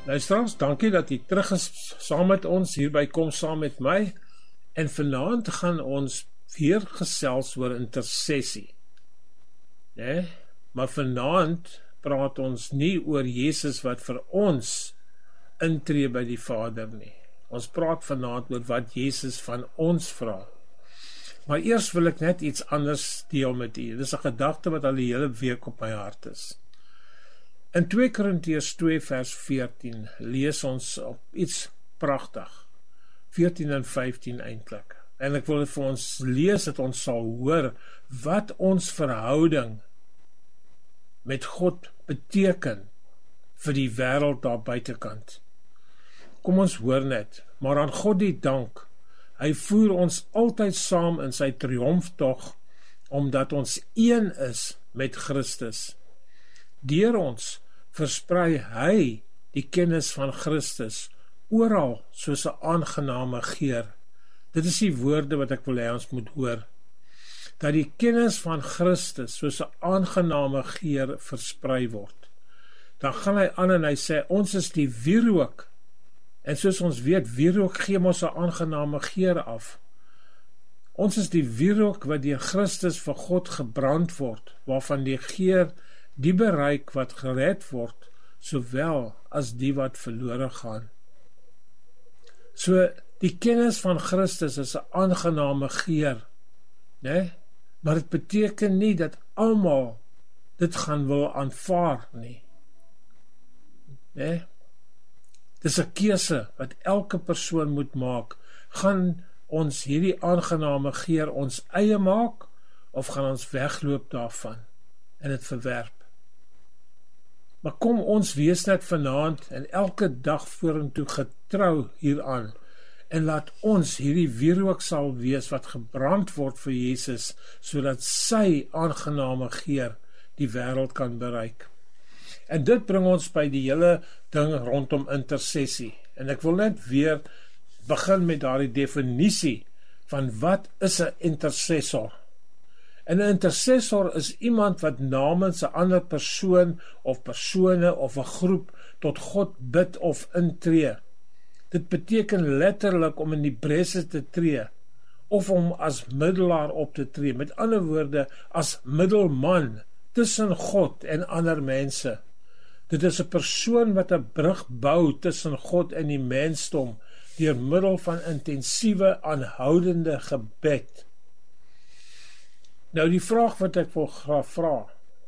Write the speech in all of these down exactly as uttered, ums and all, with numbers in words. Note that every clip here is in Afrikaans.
Luisteraars, dankie dat jy terug is saam met ons, hierby kom saam met my, en vanaand gaan ons weer gesels oor intersessie. Nee? Maar vanaand praat ons nie oor Jesus wat vir ons intree by die Vader nie. Ons praat vanaand oor wat Jesus van ons vra. Maar eers wil ek net iets anders deel met u. Dit is 'n gedagte wat al die hele week op my hart is. In twee Korintiërs twee vers veertien lees ons op iets pragtig. veertien en vyftien eintlik. En ek wil dit vir ons lees dat ons sal hoor wat ons verhouding met God beteken vir die wêreld daar buitekant. Kom ons hoor net, maar aan God die dank, hy voer ons altyd saam in sy triomftog, omdat ons een is met Christus. Deur ons versprei hy die kennis van Christus oral soos 'n aangename geur. Dit is die woorde wat ek wil hê ons moet hoor. Dat die kennis van Christus soos 'n aangename geur versprei word. Dan gaan hy aan en hy sê, ons is die wierook. En soos ons weet, wierook gee ons 'n aangename geur af. Ons is die wierook wat deur Christus vir God gebrand word, waarvan die geur die bereik wat gered word, sowel as die wat verlore gaan. So, die kennis van Christus is 'n aangename geur, né? Maar dit beteken nie dat almal dit gaan wil aanvaar nie. Né? Dis 'n keuse wat elke persoon moet maak. Gaan ons hierdie aangename geur ons eie maak, of gaan ons wegloop daarvan en dit verwerp? Maar kom ons wees net vanaand en elke dag vorentoe getrou hieraan, en laat ons hierdie wierook sal wees wat gebrand word vir Jesus, sodat sy aangename geur die wêreld kan bereik. En dit bring ons by die hele ding rondom intersessie. En ek wil net weer begin met daardie definisie van wat is 'n intercessor. En 'n intercessor is iemand wat namens 'n ander persoon of persone of 'n groep tot God bid of intree. Dit beteken letterlik om in die bresse te tree of om as middelaar op te tree. Met ander woorde, as middelman tussen God en ander mense. Dit is 'n persoon wat 'n brug bou tussen God en die mensdom deur middel van intensiewe, aanhoudende gebed. Nou die vraag wat ek wil graag vra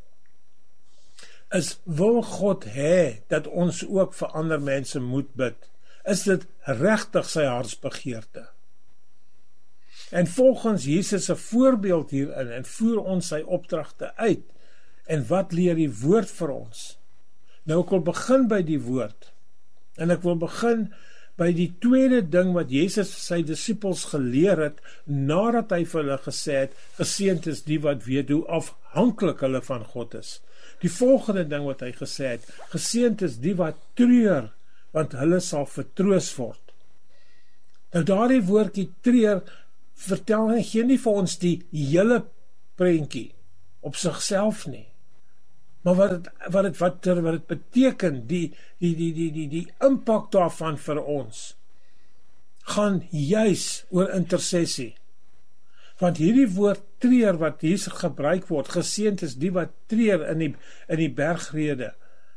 is, wil God hê dat ons ook vir ander mense moet bid? Is dit regtig sy hartsbegeerte? En volgens Jesus 'n voorbeeld hierin en voer ons sy opdragte uit. En wat leer die woord vir ons? Nou ek wil begin by die woord. En ek wil begin by die tweede ding wat Jesus sy disippels geleer het, nadat hy vir hulle gesê het, geseënd is die wat weet hoe afhanklik hulle van God is. Die volgende ding wat hy gesê het, geseënd is die wat treur, want hulle sal vertroos word. Nou daardie woordjie treur, vertel hy gee nie vir ons die hele prentjie op sigself nie. Maar wat het, wat het, wat het, wat het beteken, die, die, die, die, die, die impak daarvan vir ons, gaan juis oor intersessie. Want hierdie woord treur wat hier gebruik word, geseënd is die wat treur in die, in die bergrede,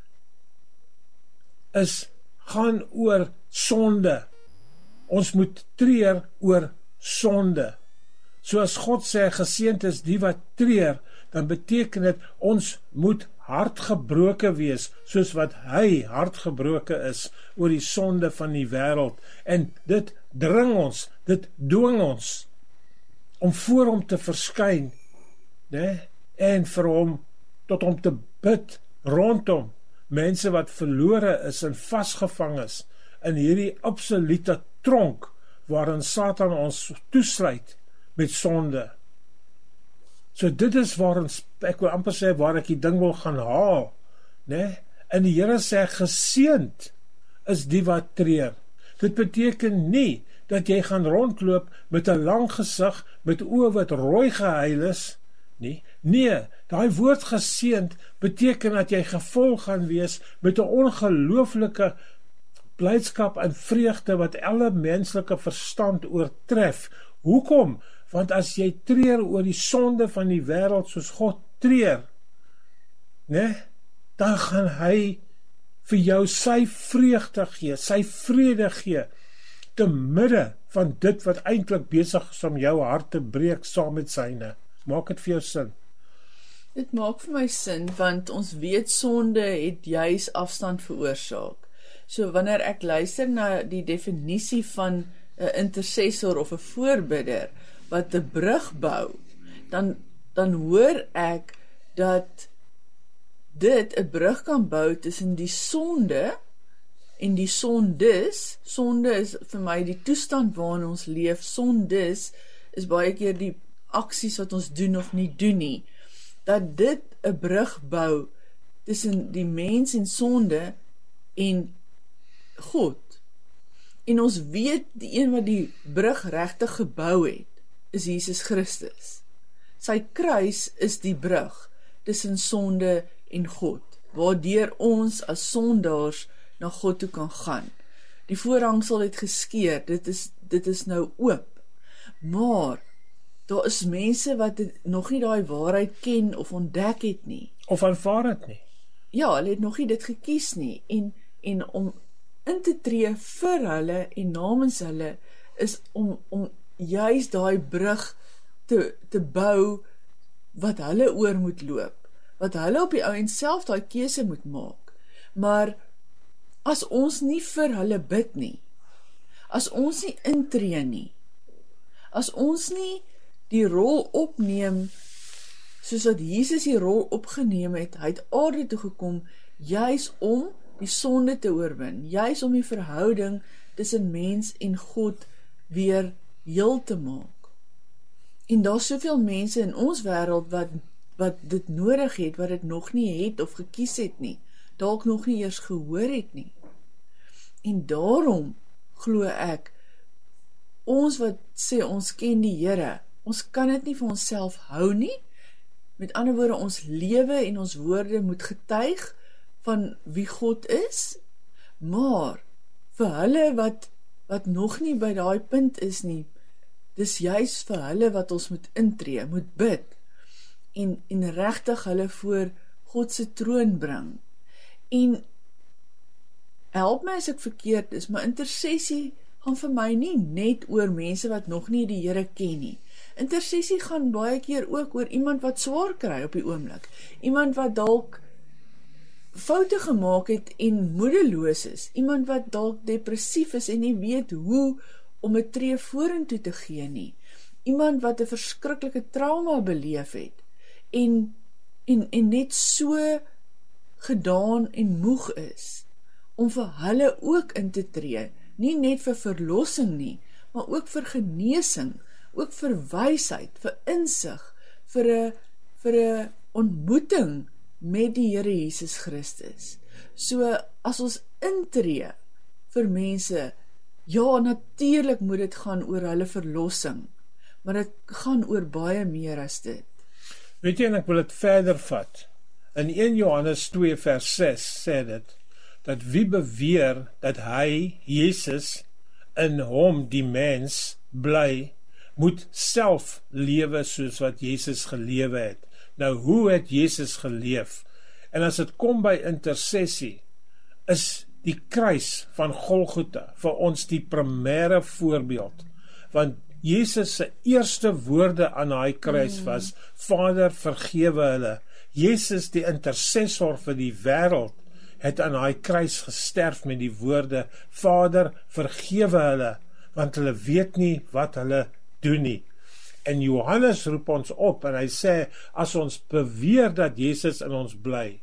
is, gaan oor sonde. Ons moet treur oor sonde. So as God sê, geseënd is die wat treur, dan beteken dit, ons moet hartgebroke wees, soos wat hy hartgebroke is oor die sonde van die wêreld. En dit dring ons, dit dwing ons om voor hom te verskyn, né? En vir hom tot hom te bid rondom mense wat verlore is en vasgevang is in hierdie absolute tronk waarin Satan ons toesluit met sonde. So dit is waar ons, ek wil amper sê, waar ek die ding wil gaan haal, né? En die Here sê, geseënd is die wat treur. Dit beteken nie dat jy gaan rondloop met 'n lang gesig, met oë wat rooi gehuil is, nie. Nee, daai woord geseënd beteken dat jy gevul gaan wees met 'n ongelooflike blydskap en vreugde wat alle menslike verstand oortref. Hoekom? Want as jy treur oor die sonde van die wêreld soos God treur, né, dan gaan hy vir jou sy vreugde gee, sy vrede gee, te midde van dit wat eintlik besig is om jou hart te breek saam met syne. Maak dit vir jou sin? Dit maak vir my sin, want ons weet sonde het juis afstand veroorsaak. So wanneer ek luister na die definisie van 'n intercessor of 'n voorbidder wat 'n brug bou, dan, dan hoor ek dat dit 'n brug kan bou tussen die sonde en die sondes. Sonde is vir my die toestand waarin ons leef. Sondes is baie keer die aksies wat ons doen of nie doen nie. Dat dit 'n brug bou tussen die mens en sonde en God. En ons weet die een wat die brug regtig gebou het, is Jesus Christus. Sy kruis is die brug tussen sonde en God, waardeur ons as sondaars na God toe kan gaan. Die voorhangsel het geskeur, dit is, dit is nou oop. Maar daar is mense wat dit, nog nie daai waarheid ken of ontdek het nie. Of aanvaar het nie. Ja, hulle het nog nie dit gekies nie. En, en om in te tree vir hulle en namens hulle is om, om juist daai brug te, te bou wat hulle oor moet loop. Wat hulle op die ou en self daai keuse moet maak. Maar as ons nie vir hulle bid nie, as ons nie intree nie, as ons nie die rol opneem, soos wat Jesus die rol opgeneem het, hy het aarde toe gekom, juis om die sonde te oorwin, juis om die verhouding tussen mens en God weer heel te maak. En daar is soveel mense in ons wêreld wat, wat dit nodig het, wat dit nog nie het of gekies het nie, dalk nog nie eers gehoor het nie. En daarom glo ek, ons wat sê ons ken die Here, ons kan dit nie vir onsself hou nie. Met ander woorde, ons lewe en ons woorde moet getuig van wie God is, maar vir hulle wat, wat nog nie by daai punt is nie, dis juist vir hulle wat ons moet intree, moet bid, en, en regtig hulle voor God se troon bring. En help my as ek verkeerd is, maar intersessie gaan vir my nie net oor mense wat nog nie die Here ken nie. Intersessie gaan baie keer ook oor iemand wat swaar kry op die oomblik. Iemand wat dalk foute gemaak het en moedeloos is. Iemand wat dalk depressief is en nie weet hoe om 'n tree vorentoe te gee nie. Iemand wat 'n verskriklike trauma beleef het en, en, en net so gedaan en moeg is, om vir hulle ook in te tree, nie net vir verlossing nie, maar ook vir genesing, ook vir wysheid, vir insig, vir 'n vir 'n ontmoeting met die Here Jesus Christus. So, as ons intree vir mense, ja, natuurlik moet dit gaan oor hulle verlossing, maar dit gaan oor baie meer as dit. Weet jy, en ek wil dit verder vat. In eerste Johannes twee vers ses sê dit, dat wie beweer dat hy, Jesus, in hom die mens bly, moet self lewe soos wat Jesus gelewe het. Nou, hoe het Jesus geleef? En as dit kom by intersessie, is die kruis van Golgotha vir ons die primêre voorbeeld. Want Jesus se eerste woorde aan daai kruis was, Vader, vergewe hulle. Jesus, die intercessor vir die wêreld, het aan daai kruis gesterf met die woorde, Vader, vergewe hulle, want hulle weet nie wat hulle doen nie. En Johannes roep ons op en hy sê, as ons beweer dat Jesus in ons bly,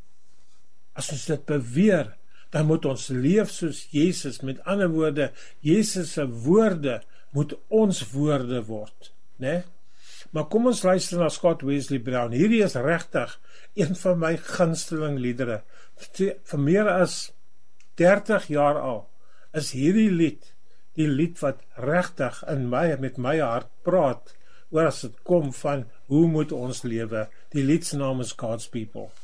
as ons dit beweer, dan moet ons leef soos Jesus. Met ander woorde, Jesus se woorde moet ons woorde word, né? Maar kom ons luister na Scott Wesley Brown. Hierdie is regtig een van my gunsteling liedere. Vir meer as dertig jaar al is hierdie lied die lied wat regtig in my met my hart praat oor as dit kom van hoe moet ons lewe. Die lied se naam is God's People.